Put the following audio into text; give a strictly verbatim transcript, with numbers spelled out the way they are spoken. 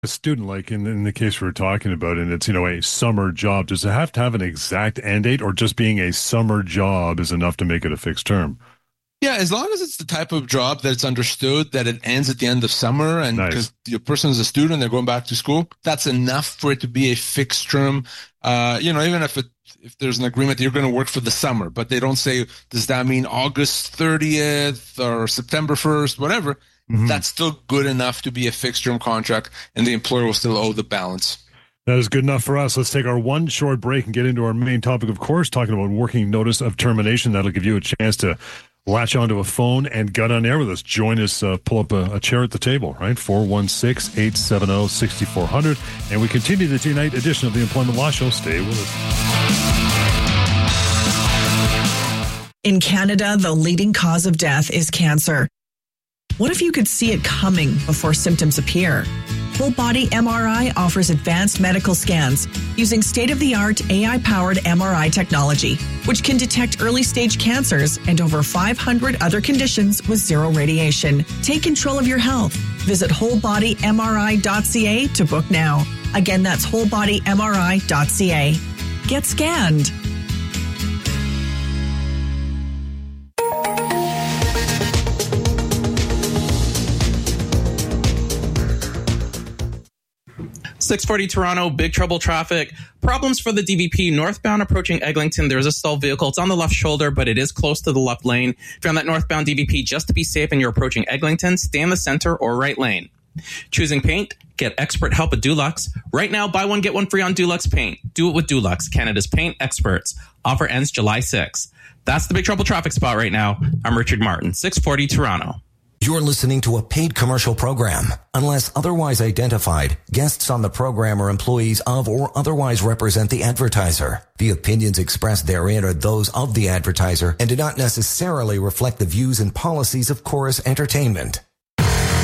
A student, like in, in the case we were talking about, and it's, you know, a summer job, does it have to have an exact end date, or just being a summer job is enough to make it a fixed term? Yeah, as long as it's the type of job that it's understood that it ends at the end of summer, and because Nice. the person is a student, they're going back to school, that's enough for it to be a fixed term. Uh, you know, even if it, if there's an agreement that you're going to work for the summer, but they don't say, does that mean August thirtieth or September first, whatever, Mhm. that's still good enough to be a fixed term contract, and the employer will still owe the balance. That is good enough for us. Let's take our one short break and get into our main topic, of course, talking about working notice of termination. That'll give you a chance to latch onto a phone and get on air with us. Join us, uh, pull up a, a chair at the table, right? four one six, eight seven zero, six four zero zero. And we continue the tonight edition of the Employment Law Show. Stay with us. In Canada, the leading cause of death is cancer. What if you could see it coming before symptoms appear? Whole Body M R I offers advanced medical scans using state-of-the-art A I-powered M R I technology, which can detect early-stage cancers and over five hundred other conditions with zero radiation. Take control of your health. Visit whole body M R I dot C A to book now. Again, that's whole body M R I dot C A. Get scanned. six forty Toronto, big trouble traffic. Problems for the D V P northbound approaching Eglinton. There's a stalled vehicle. It's on the left shoulder, but it is close to the left lane. If you're on that northbound D V P, just to be safe and you're approaching Eglinton, stay in the center or right lane. Choosing paint? Get expert help with Dulux. Right now, buy one, get one free on Dulux Paint. Do it with Dulux, Canada's paint experts. Offer ends July sixth. That's the big trouble traffic spot right now. I'm Richard Martin, six forty Toronto. You're listening to a paid commercial program. Unless otherwise identified, guests on the program are employees of or otherwise represent the advertiser. The opinions expressed therein are those of the advertiser and do not necessarily reflect the views and policies of Chorus Entertainment.